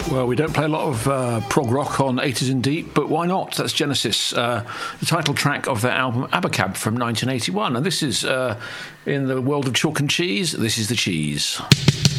Well, we don't play a lot of prog rock on 80s in Deep, but why not? That's Genesis, the title track of their album Abacab from 1981. And this is, in the world of chalk and cheese, this is the cheese.